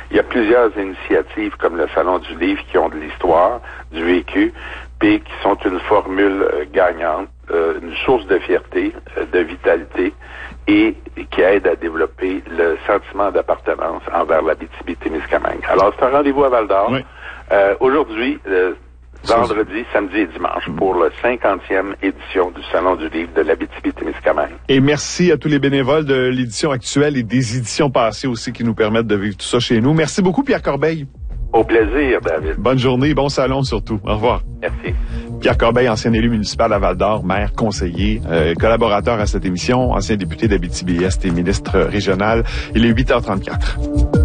Il y a plusieurs initiatives comme le Salon du Livre qui ont de l'histoire, du vécu, puis qui sont une formule gagnante, une source de fierté, de vitalité et qui aide à développer le sentiment d'appartenance envers l'Abitibi-Témiscamingue. Alors, c'est un rendez-vous à Val-d'Or. Oui. Aujourd'hui, vendredi, samedi et dimanche pour la 50e édition du Salon du Livre de l'Abitibi-Témiscamingue. Et merci à tous les bénévoles de l'édition actuelle et des éditions passées aussi qui nous permettent de vivre tout ça chez nous. Merci beaucoup, Pierre Corbeil. Au plaisir, David. Bonne journée, bon salon surtout. Au revoir. Merci. Pierre Corbeil, ancien élu municipal à Val-d'Or, maire, conseiller, collaborateur à cette émission, ancien député d'Abitibi-Est et ministre régional. Il est 8h34.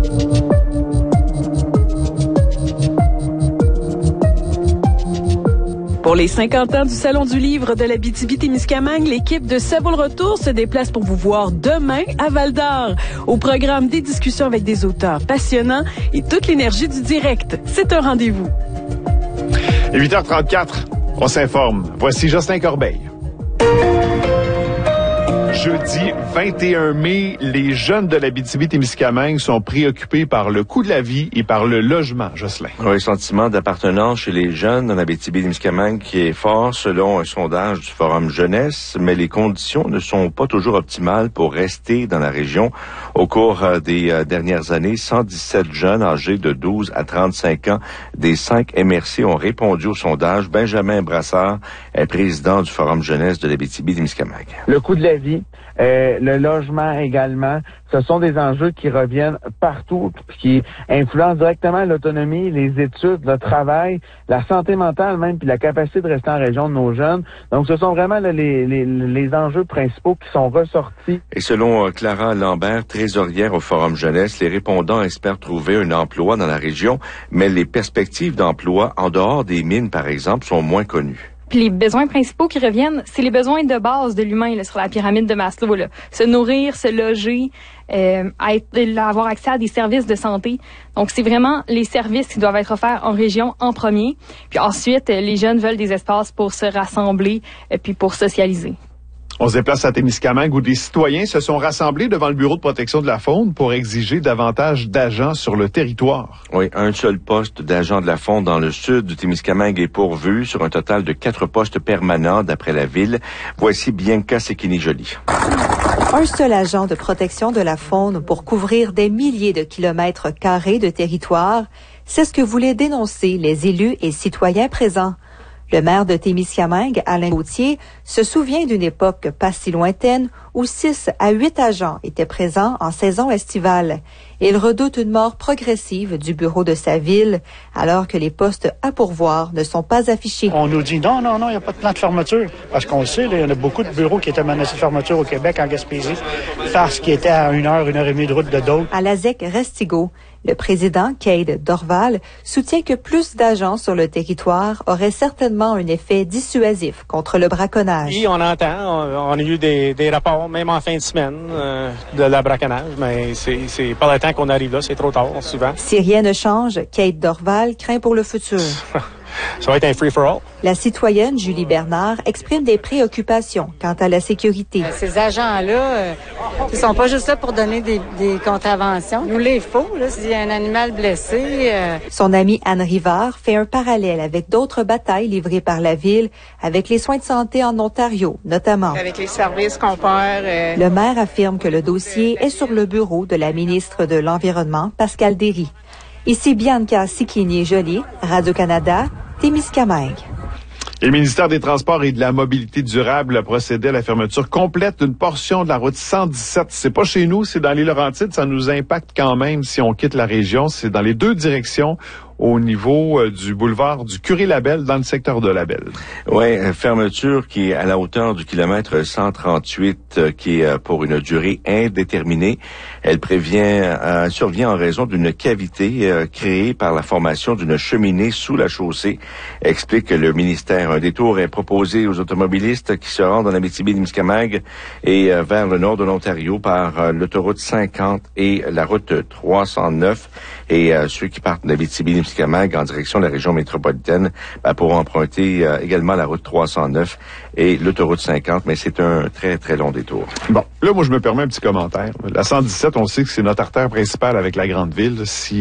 Pour les 50 ans du Salon du Livre de l'Abitibi-Témiscamingue, l'équipe de Ça vaut le retour se déplace pour vous voir demain à Val-d'Or. Au programme, des discussions avec des auteurs passionnants et toute l'énergie du direct. C'est un rendez-vous. Et 8h34, on s'informe. Voici Jocelyn Corbeil. Jeudi 21 mai, les jeunes de l'Abitibi-Témiscamingue sont préoccupés par le coût de la vie et par le logement, Jocelyn. Oui, sentiment d'appartenance chez les jeunes en Abitibi-Témiscamingue qui est fort selon un sondage du Forum Jeunesse, mais les conditions ne sont pas toujours optimales pour rester dans la région. Au cours des dernières années, 117 jeunes âgés de 12 à 35 ans des 5 MRC ont répondu au sondage. Benjamin Brassard est président du Forum Jeunesse de l'Abitibi-Témiscamingue. Le coût de la vie, le logement également, ce sont des enjeux qui reviennent partout, qui influencent directement l'autonomie, les études, le travail, la santé mentale même, puis la capacité de rester en région de nos jeunes. Donc, ce sont vraiment là, les enjeux principaux qui sont ressortis. Et selon Clara Lambert, trésorière au Forum Jeunesse, les répondants espèrent trouver un emploi dans la région, mais les perspectives d'emploi en dehors des mines, par exemple, sont moins connues. Puis les besoins principaux qui reviennent, c'est les besoins de base de l'humain là, sur la pyramide de Maslow. Là. Se nourrir, se loger, avoir accès à des services de santé. Donc, c'est vraiment les services qui doivent être offerts en région en premier. Puis ensuite, les jeunes veulent des espaces pour se rassembler puis pour socialiser. On se déplace à Témiscamingue où des citoyens se sont rassemblés devant le Bureau de protection de la faune pour exiger davantage d'agents sur le territoire. Oui, un seul poste d'agent de la faune dans le sud du Témiscamingue est pourvu sur un total de 4 postes permanents d'après la ville. Voici Bianca Sekini-Joly. Un seul agent de protection de la faune pour couvrir des milliers de kilomètres carrés de territoire, c'est ce que voulaient dénoncer les élus et citoyens présents. Le maire de Témiscamingue, Alain Gauthier, se souvient d'une époque pas si lointaine où 6 à 8 agents étaient présents en saison estivale. Il redoute une mort progressive du bureau de sa ville, alors que les postes à pourvoir ne sont pas affichés. On nous dit non, il n'y a pas de plan de fermeture. Parce qu'on le sait, il y en a beaucoup de bureaux qui étaient menacés de fermeture au Québec, en Gaspésie, parce qu'ils étaient à 1 heure et demie de route de d'autres. À la ZEC Restigo, le président, Cade Dorval, soutient que plus d'agents sur le territoire auraient certainement un effet dissuasif contre le braconnage. Oui, on entend. On a eu des rapports, même en fin de semaine, de la braconnage, mais c'est pas le temps qu'on arrive là, c'est trop tard, souvent. Si rien ne change, Cade Dorval craint pour le futur. Ça va être un free-for-all. La citoyenne Julie Bernard exprime des préoccupations quant à la sécurité. Ces agents-là, ils sont pas juste là pour donner des contraventions. Nous, les faut, là, s'il y a un animal blessé. Son amie Anne Rivard fait un parallèle avec d'autres batailles livrées par la ville, avec les soins de santé en Ontario, notamment. Avec les services qu'on perd. Le maire affirme que le dossier est sur le bureau de la ministre de l'Environnement, Pascale Derry. Ici Bianca Sekini-Joly, Radio-Canada, Témiscamingue. Et le ministère des Transports et de la Mobilité durable a procédé à la fermeture complète d'une portion de la route 117. C'est pas chez nous, c'est dans les Laurentides. Ça nous impacte quand même si on quitte la région. C'est dans les deux directions au niveau du boulevard du Curé-Labelle, dans le secteur de Labelle. Oui, fermeture qui est à la hauteur du kilomètre 138, qui est pour une durée indéterminée. Elle survient en raison d'une cavité créée par la formation d'une cheminée sous la chaussée, explique le ministère. Un détour est proposé aux automobilistes qui se rendent en Abitibi-Témiscamingue et vers le nord de l'Ontario par l'autoroute 50 et la route 309. Et ceux qui partent d'Abitibi-Témiscamingue en direction de la région métropolitaine pourront emprunter également la route 309 et l'autoroute 50, mais c'est un très, très long détour. Bon, là, moi, je me permets un petit commentaire. La 117, on sait que c'est notre artère principale avec la grande ville. Si